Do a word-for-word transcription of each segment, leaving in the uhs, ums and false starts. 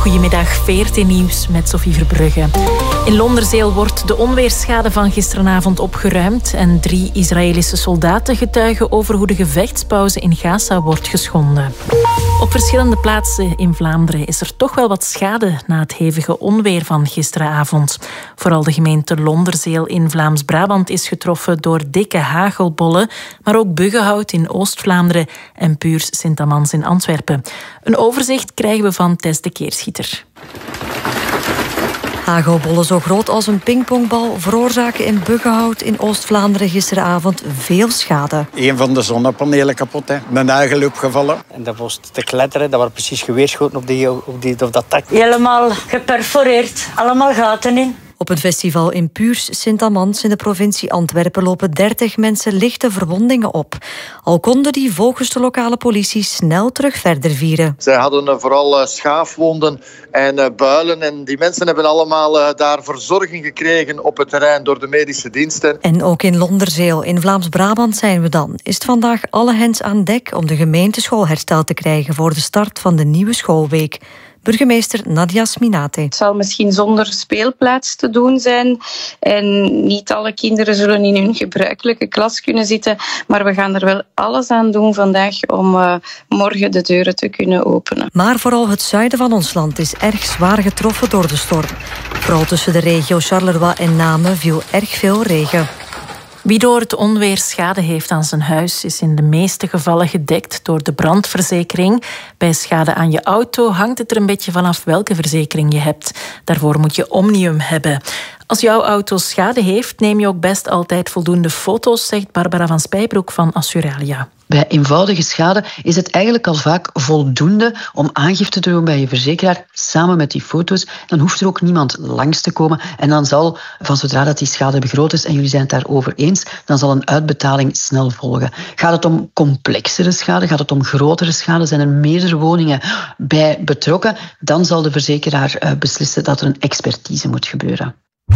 Goedemiddag, V R T Nieuws met Sophie Verbrugge. In Londerzeel wordt de onweersschade van gisteravond opgeruimd en drie Israëlische soldaten getuigen over hoe de gevechtspauze in Gaza wordt geschonden. Op verschillende plaatsen in Vlaanderen is er toch wel wat schade na het hevige onweer van gisteravond. Vooral de gemeente Londerzeel in Vlaams-Brabant is getroffen door dikke hagelbollen, maar ook Buggenhout in Oost-Vlaanderen en Puurs Sint-Amans in Antwerpen. Een overzicht krijgen we van Tess de Keerschieter. Hagelbollen zo groot als een pingpongbal veroorzaken in Buggenhout in Oost-Vlaanderen gisteravond veel schade. Een van de zonnepanelen kapot, hè. Mijn nagel opgevallen. En dat was te kletteren, dat waren precies geweerschoten op, die, op, die, op dat dak. Helemaal geperforeerd, allemaal gaten in. Op het festival in Puurs Sint-Amans in de provincie Antwerpen lopen dertig mensen lichte verwondingen op. Al konden die volgens de lokale politie snel terug verder vieren. Zij hadden vooral schaafwonden en builen en die mensen hebben allemaal daar verzorging gekregen op het terrein door de medische diensten. En ook in Londerzeel, in Vlaams-Brabant zijn we dan, is het vandaag alle hens aan dek om de gemeenteschool hersteld te krijgen voor de start van de nieuwe schoolweek. Burgemeester Nadia Sminate. Het zal misschien zonder speelplaats te doen zijn en niet alle kinderen zullen in hun gebruikelijke klas kunnen zitten, maar we gaan er wel alles aan doen vandaag om uh, morgen de deuren te kunnen openen. Maar vooral het zuiden van ons land is erg zwaar getroffen door de storm. Vooral tussen de regio Charleroi en Namen viel erg veel regen. Wie door het onweer schade heeft aan zijn huis is in de meeste gevallen gedekt door de brandverzekering. Bij schade aan je auto hangt het er een beetje vanaf welke verzekering je hebt. Daarvoor moet je Omnium hebben. Als jouw auto schade heeft, neem je ook best altijd voldoende foto's, zegt Barbara van Spijbroek van Assuralia. Bij eenvoudige schade is het eigenlijk al vaak voldoende om aangifte te doen bij je verzekeraar samen met die foto's. Dan hoeft er ook niemand langs te komen en dan zal, van zodra dat die schade begroot is en jullie zijn het daarover eens, dan zal een uitbetaling snel volgen. Gaat het om complexere schade, gaat het om grotere schade, zijn er meerdere woningen bij betrokken, dan zal de verzekeraar beslissen dat er een expertise moet gebeuren.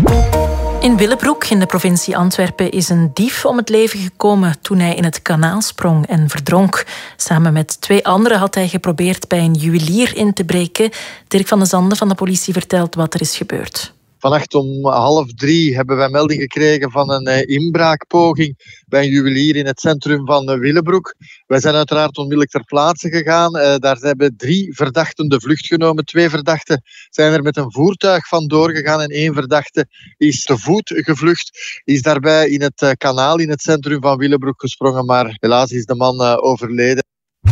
In Willebroek in de provincie Antwerpen is een dief om het leven gekomen toen hij in het kanaal sprong en verdronk. Samen met twee anderen had hij geprobeerd bij een juwelier in te breken. Dirk van de Zanden van de politie vertelt wat er is gebeurd. Vannacht om half drie hebben wij melding gekregen van een uh, inbraakpoging bij een juwelier in het centrum van uh, Willebroek. Wij zijn uiteraard onmiddellijk ter plaatse gegaan. Uh, daar hebben drie verdachten de vlucht genomen. Twee verdachten zijn er met een voertuig vandoor gegaan en één verdachte is te voet gevlucht. Is daarbij in het uh, kanaal in het centrum van Willebroek gesprongen, maar helaas is de man uh, overleden.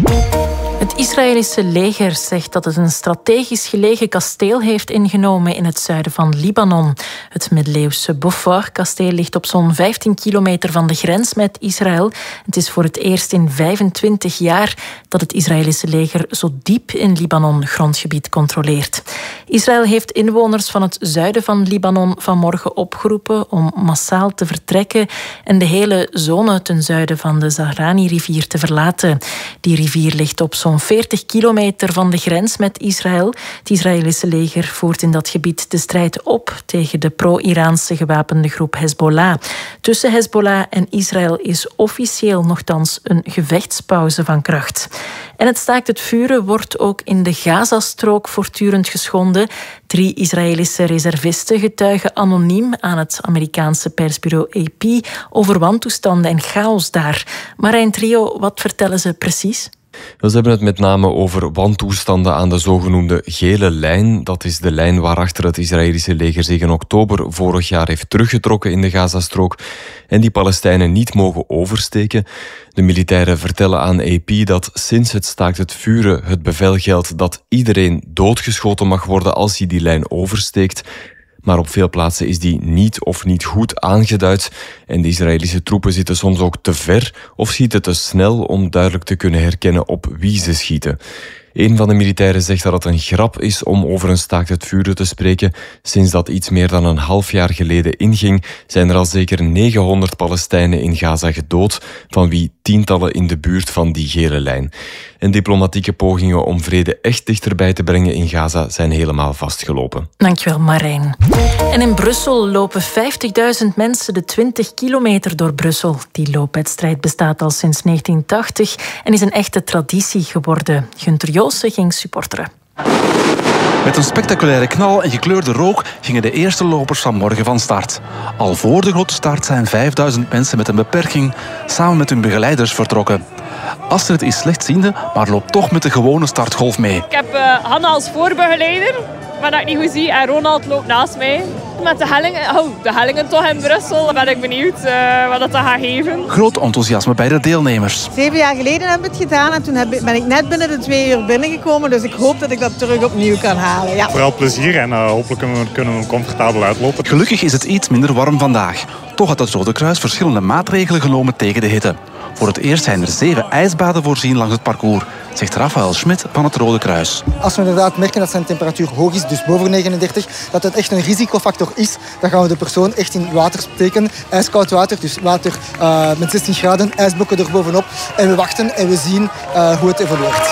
Het Israëlische leger zegt dat het een strategisch gelegen kasteel heeft ingenomen in het zuiden van Libanon. Het middeleeuwse Beaufort-kasteel ligt op zo'n vijftien kilometer van de grens met Israël. Het is voor het eerst in vijfentwintig jaar dat het Israëlische leger zo diep in Libanon grondgebied controleert. Israël heeft inwoners van het zuiden van Libanon vanmorgen opgeroepen om massaal te vertrekken en de hele zone ten zuiden van de Zahrani-rivier te verlaten. Die rivier ligt op zo'n veertig kilometer van de grens met Israël. Het Israëlische leger voert in dat gebied de strijd op tegen de pro-Iraanse gewapende groep Hezbollah. Tussen Hezbollah en Israël is officieel nogthans een gevechtspauze van kracht. En het staakt het vuren wordt ook in de Gazastrook voortdurend geschonden. Drie Israëlische reservisten getuigen anoniem aan het Amerikaanse persbureau A P over wantoestanden en chaos daar. Marijn Trio, wat vertellen ze precies? Ze hebben het met name over wantoestanden aan de zogenoemde gele lijn. Dat is de lijn waarachter het Israëlische leger zich in oktober vorig jaar heeft teruggetrokken in de Gazastrook en die Palestijnen niet mogen oversteken. De militairen vertellen aan A P dat sinds het staakt het vuren het bevel geldt dat iedereen doodgeschoten mag worden als hij die lijn oversteekt. Maar op veel plaatsen is die niet of niet goed aangeduid en de Israëlische troepen zitten soms ook te ver of schieten te snel om duidelijk te kunnen herkennen op wie ze schieten. Een van de militairen zegt dat het een grap is om over een staakt het vuren te spreken. Sinds dat iets meer dan een half jaar geleden inging, zijn er al zeker negenhonderd Palestijnen in Gaza gedood, van wie tientallen in de buurt van die gele lijn. En diplomatieke pogingen om vrede echt dichterbij te brengen in Gaza zijn helemaal vastgelopen. Dankjewel, Marijn. En in Brussel lopen vijftigduizend mensen de twintig kilometer door Brussel. Die loopwedstrijd bestaat al sinds negentien tachtig en is een echte traditie geworden. Gunther Joosten ging supporteren. Met een spectaculaire knal en gekleurde rook gingen de eerste lopers vanmorgen van start. Al voor de grote start zijn vijfduizend mensen met een beperking samen met hun begeleiders vertrokken. Astrid is slechtziende, maar loopt toch met de gewone startgolf mee. Ik heb uh, Hanna als voorbegeleider, maar dat ik niet goed zie. En Ronald loopt naast mij. Met de hellingen, oh, de hellingen toch in Brussel, ben ik benieuwd uh, wat dat gaat geven. Groot enthousiasme bij de deelnemers. Zeven jaar geleden heb ik het gedaan en toen heb ik, ben ik net binnen de twee uur binnengekomen. Dus ik hoop dat ik dat terug opnieuw kan halen. Ja. Vooral plezier en uh, hopelijk kunnen we, kunnen we comfortabel uitlopen. Gelukkig is het iets minder warm vandaag. Toch had het Rode Kruis verschillende maatregelen genomen tegen de hitte. Voor het eerst zijn er zeven ijsbaden voorzien langs het parcours, zegt Rafael Schmidt van het Rode Kruis. Als we inderdaad merken dat zijn temperatuur hoog is, dus boven negenendertig, dat het echt een risicofactor is, dan gaan we de persoon echt in water steken, ijskoud water, dus water uh, met zestien graden, ijsblokken er bovenop. En we wachten en we zien uh, hoe het evolueert.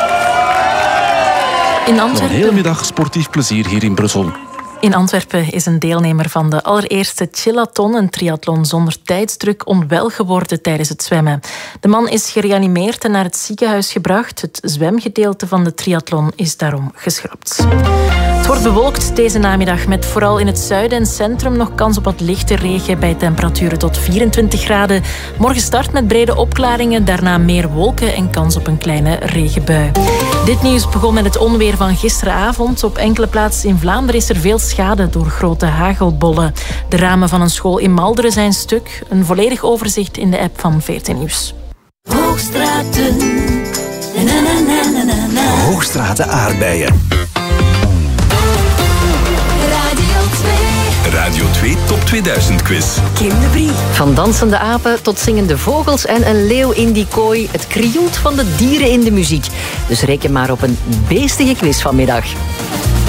In Antwerpen... Een hele middag sportief plezier hier in Brussel. In Antwerpen is een deelnemer van de allereerste Chillathon, een triathlon zonder tijdsdruk, onwel geworden tijdens het zwemmen. De man is gereanimeerd en naar het ziekenhuis gebracht. Het zwemgedeelte van de triathlon is daarom geschrapt. Het wordt bewolkt deze namiddag met vooral in het zuiden en centrum nog kans op wat lichte regen bij temperaturen tot vierentwintig graden. Morgen start met brede opklaringen, daarna meer wolken en kans op een kleine regenbui. Dit nieuws begon met het onweer van gisteravond. Op enkele plaatsen in Vlaanderen is er veel schade door grote hagelbollen. De ramen van een school in Malderen zijn stuk. Een volledig overzicht in de app van V R T Nieuws. Hoogstraten. Na, na, na, na, na, na. Hoogstraten aardbeien. Radio twee Top tweeduizend quiz. Kim de Brie. Van dansende apen tot zingende vogels en een leeuw in die kooi. Het krioelt van de dieren in de muziek. Dus reken maar op een beestige quiz vanmiddag.